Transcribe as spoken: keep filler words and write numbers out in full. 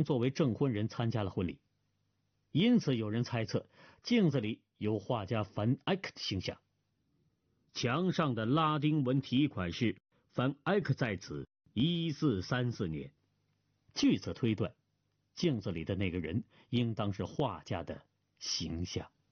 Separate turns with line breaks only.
经作为证婚人参加了婚礼，因此有人猜测镜子里有画家凡艾克的形象。墙上的拉丁文题款是凡艾克在此一四三四年，据此推断，镜子里的那个人应当是画家的形象。